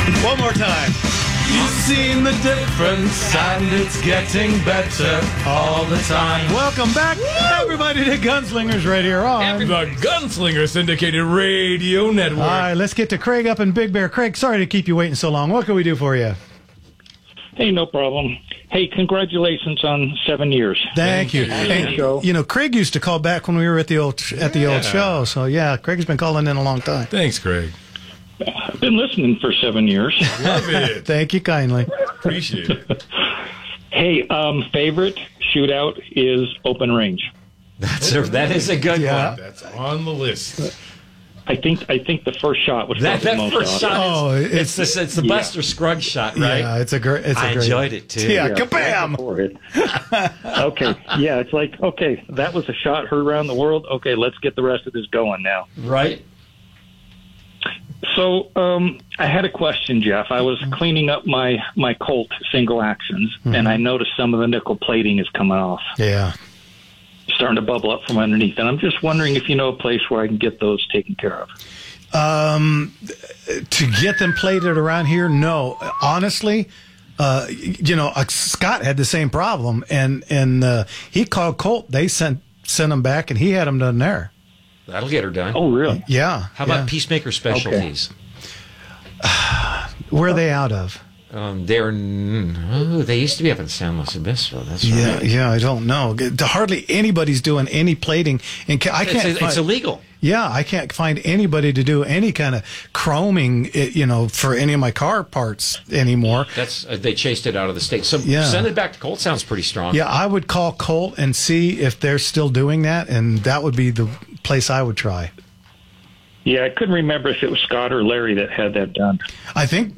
One more time. You've seen the difference, and it's getting better all the time. Welcome back, everybody, to Gunslingers right here on the Gunslinger Syndicated Radio Network. All right, let's get to Craig up in Big Bear. Craig, sorry to keep you waiting so long. What can we do for you? Hey, no problem. Hey, congratulations on 7 years. Thank you. And, you know, Craig used to call back when we were at the old show. So yeah, Craig's been calling in a long time. Thanks, Craig. I've been listening for 7 years. Love it. Thank you kindly. Appreciate it. Hey, favorite shootout is open range. That is a good one. That's on the list. I think the first shot was that the most first awesome. shot. Oh, it's the Buster Scruggs shot, right? Yeah, it's a great. I enjoyed it too. Yeah, kabam! Okay, yeah, it's like, okay, that was a shot heard around the world. Okay, let's get the rest of this going now. Right. So I had a question, Jeff. I was cleaning up my Colt single actions, and I noticed some of the nickel plating is coming off. Yeah. Starting to bubble up from underneath. And I'm just wondering if you know a place where I can get those taken care of. To get them plated around here, no. Honestly, Scott had the same problem, and he called Colt. They sent them back, and he had them done there. That'll get her done. Oh, really? Yeah. How about Peacemaker Specialties? Okay. Where are they out of? They used to be up in San Luis Obispo. That's right. Yeah, I don't know. Hardly anybody's doing any plating, and it's illegal. Yeah, I can't find anybody to do any kind of chroming, for any of my car parts anymore. They chased it out of the state. So send it back to Colt. Sounds pretty strong. Yeah, I would call Colt and see if they're still doing that, and that would be the place I would try. Yeah, I couldn't remember if it was Scott or Larry that had that done. I think,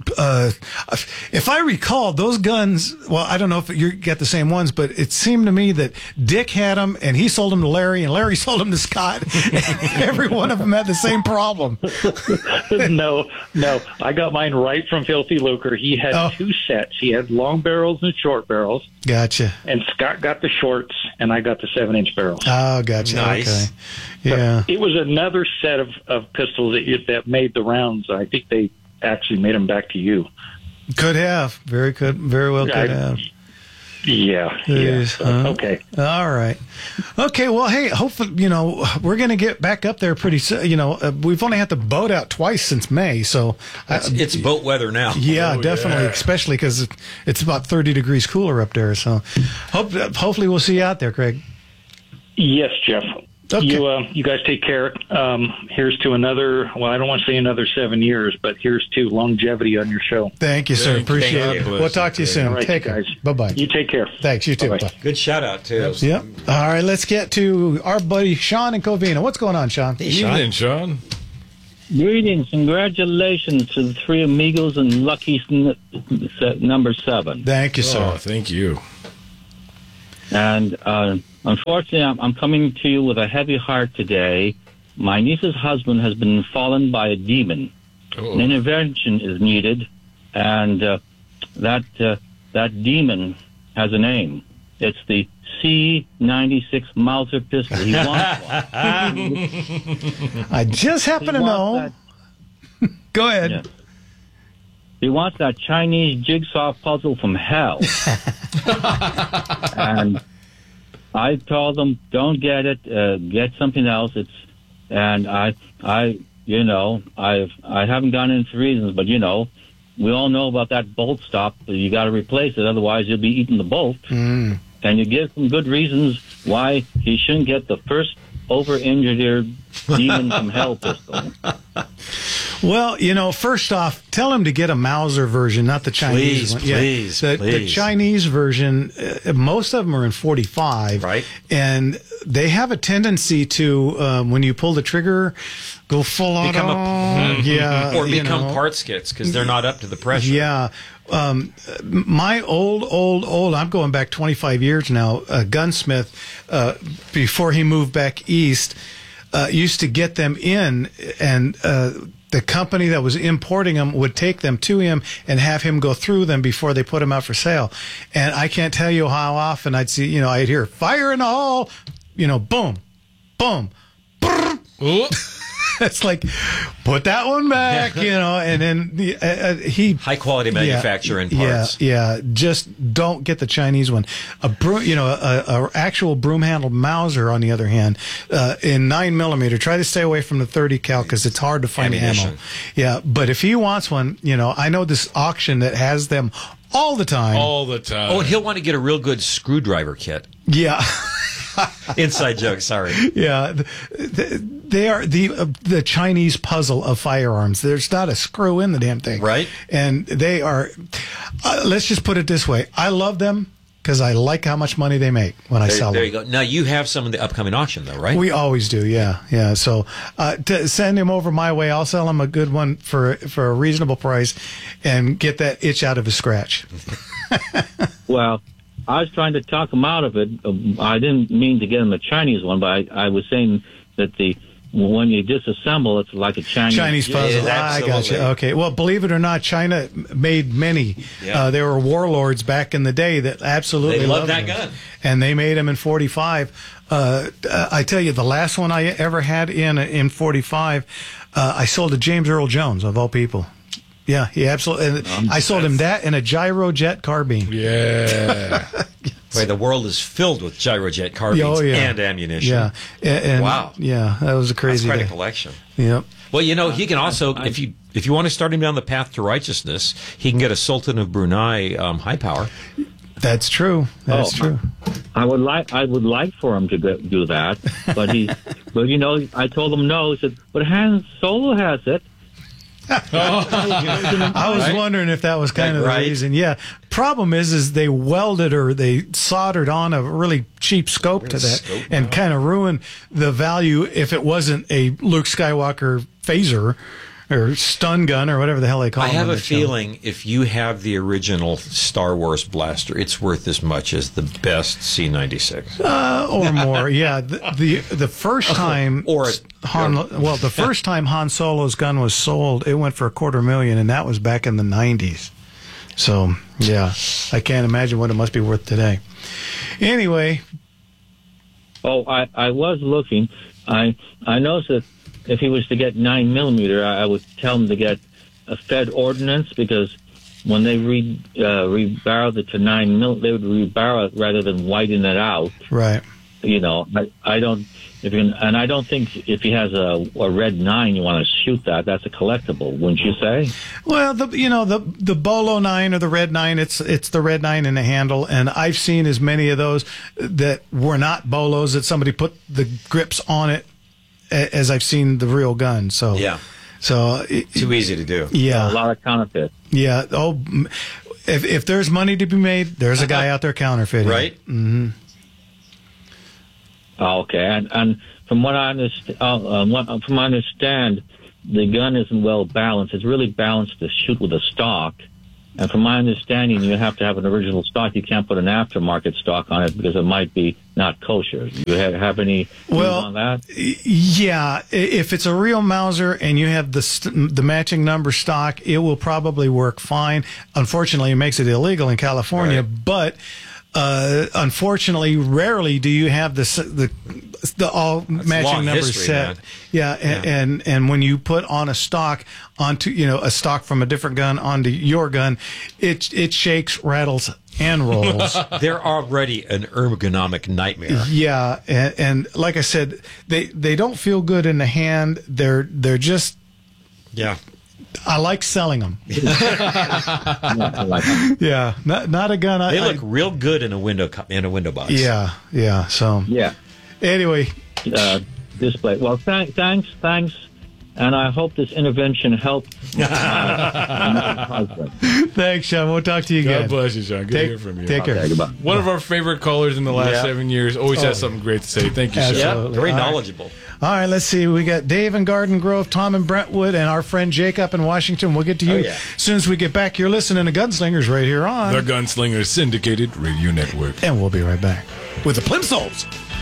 if I recall, those guns, well, I don't know if you get the same ones, but it seemed to me that Dick had them, and he sold them to Larry, and Larry sold them to Scott. Every one of them had the same problem. No. I got mine right from Filthy Lucre. He had two sets. He had long barrels and short barrels. Gotcha. And Scott got the shorts, and I got the 7-inch barrels. Oh, gotcha. Nice. Okay. Yeah. But it was another set of pistols that made the rounds. I think they actually made them back to you. Could have. Very well could have. Yeah. Okay. All right. Okay, well, hey, hopefully, we're going to get back up there pretty soon. We've only had the boat out twice since May, so... it's boat weather now. Yeah, definitely, especially because it's about 30 degrees cooler up there, so hopefully we'll see you out there, Craig. Yes, Jeff. Okay. You guys take care. Here's to another, well, I don't want to say another 7 years, but here's to longevity on your show. Thank you, sir. Appreciate it. We'll talk to you soon. All right, take care. Guys. Bye-bye. You take care. Thanks. You too. Bye-bye. Bye. Good shout out, too. Yep. All right, let's get to our buddy Sean in Covina. What's going on, Sean? Hey, Evening, Sean. Greetings. Congratulations to the three amigos and lucky number 7. Thank you, sir. Oh, thank you. And unfortunately, I'm coming to you with a heavy heart today. My niece's husband has been fallen by a demon. An intervention is needed, and that demon has a name. It's the C96 Mauser pistol. He wants one. I just happen to know. Go ahead. Yeah. He wants that Chinese jigsaw puzzle from hell. And I told him, don't get it. Get something else. I haven't gone into reasons, but we all know about that bolt stop. You got to replace it, otherwise you'll be eating the bolt. And you give some good reasons why he shouldn't get the first over-engineered demon from hell pistol. Well, first off, tell him to get a Mauser version, not the Chinese one. Please. The Chinese version, most of them are in 45. Right. And they have a tendency to, when you pull the trigger, go full auto. Or become part skits because they're not up to the pressure. Yeah. My old, I'm going back 25 years now, gunsmith, before he moved back east, used to get them in, and the company that was importing them would take them to him and have him go through them before they put them out for sale. And I can't tell you how often I'd see, I'd hear fire in the hall, boom, boom, brrr. it's like, put that one back, and then he high quality manufacturing parts. Yeah. Just don't get the Chinese one. A actual broom handled Mauser, on the other hand, in 9mm, try to stay away from the 30 cal because it's hard to find ammo. Yeah. But if he wants one, I know this auction that has them all the time. All the time. Oh, and he'll want to get a real good screwdriver kit. Yeah. Inside joke, sorry. Yeah. They are the Chinese puzzle of firearms. There's not a screw in the damn thing. Right. And they are, let's just put it this way. I love them because I like how much money they make when I sell them. There you go. Now, you have some in the upcoming auction, though, right? We always do, yeah. So to send him over my way, I'll sell him a good one for a reasonable price and get that itch out of his scratch. Well, I was trying to talk him out of it. I didn't mean to get him a Chinese one, but I was saying that when you disassemble, it's like a Chinese puzzle. I got you. Okay. Well, believe it or not, China made many. Yeah. There were warlords back in the day that absolutely loved that them. gun. And they made them in 45. I tell you, the last one I ever had in 45, I sold to James Earl Jones, of all people. Yeah, he absolutely. I sold him that and a Gyrojet carbine. Yeah. Wait, the world is filled with Gyrojet carbines and ammunition. Yeah. And, wow. Yeah, that was a crazy That's quite day. a collection. Yep. Well, he can also, if you want to start him down the path to righteousness, he can get a Sultan of Brunei high power. That's true. That's true. I would like for him to do that, but I told him no. He said, but Han Solo has it. I was wondering if that was kind of the reason. Yeah. Problem is they welded or they soldered on a really cheap scope to that and kind of ruined the value if it wasn't a Luke Skywalker phaser or stun gun or whatever the hell they call it. I have a feeling if you have the original Star Wars blaster, it's worth as much as the best C96. Or more, yeah. The first time the first time Han Solo's gun was sold, it went for $250,000, and that was back in the 90s. So, yeah, I can't imagine what it must be worth today. Anyway. Oh, I was looking. I noticed that if he was to get 9mm, I would tell him to get a Fed ordnance, because when they rebarrel it to 9mm, they would rebarrel it rather than whiten it out. Right. I don't. And I don't think if he has a red 9, you want to shoot that. That's a collectible, wouldn't you say? Well, the Bolo 9 or the red 9, it's the red 9 in the handle, and I've seen as many of those that were not Bolos that somebody put the grips on it as I've seen the real gun. So yeah. So too easy to do. Yeah. A lot of counterfeit. Yeah. Oh, if there's money to be made, there's a guy out there counterfeiting. Right. Mm-hmm. Okay, and from what I understand, the gun isn't well balanced. It's really balanced to shoot with a stock. And from my understanding, you have to have an original stock. You can't put an aftermarket stock on it because it might be not kosher. Do you have any views on that? Yeah. If it's a real Mauser and you have the matching number stock, it will probably work fine. Unfortunately, it makes it illegal in California, but unfortunately, rarely do you have the all matching numbers set. Man. Yeah, and when you put on a stock onto a stock from a different gun onto your gun, it shakes, rattles, and rolls. They're already an ergonomic nightmare. Yeah, and like I said, they don't feel good in the hand. They're just I like selling them. Yeah, not a gun. They look real good in a window box. Yeah. So anyway, display. Well, thanks, and I hope this intervention helped. Thanks, Sean. We'll talk to you again. God bless you, Sean. Good to hear from you. Take care. Goodbye. One of our favorite callers in the last 7 years. Always has something great to say. Thank you, Sean. Yeah, very knowledgeable. All right, let's see. We got Dave in Garden Grove, Tom in Brentwood, and our friend Jake up in Washington. We'll get to you as soon as we get back. You're listening to Gunslingers right here on the Gunslingers Syndicated Radio Network. And we'll be right back with the Plimsolls.